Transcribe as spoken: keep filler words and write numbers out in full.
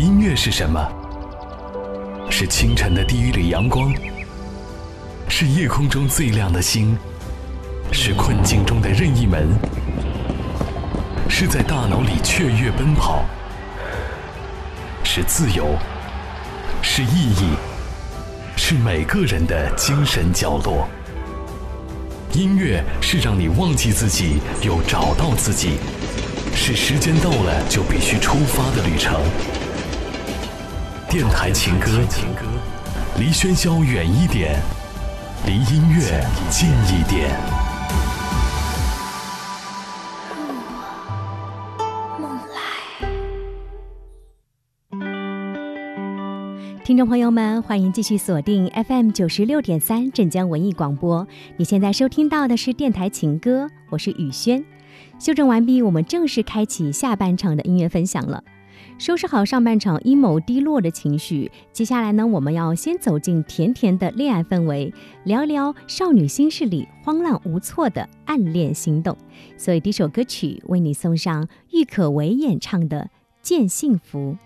音乐是什么？是清晨的第一缕阳光，是夜空中最亮的星，是困境中的任意门，是在大脑里雀跃奔跑，是自由，是意义，是每个人的精神角落。音乐是让你忘记自己又找到自己，是时间到了就必须出发的旅程。电台情歌，离喧嚣远一点，离音乐近一点。 梦来。 听众朋友们，欢迎继续锁定 F M 九十六点三镇江文艺广播。你现在收听到的是电台情歌，我是雨轩。修正完毕，我们正式开启下半场的音乐分享了。收拾好上半场 emo 低落的情绪，接下来呢，我们要先走进甜甜的恋爱氛围，聊一聊少女心事里慌乱无措的暗恋心动。所以第一首歌曲为你送上郁可唯演唱的《见幸福》。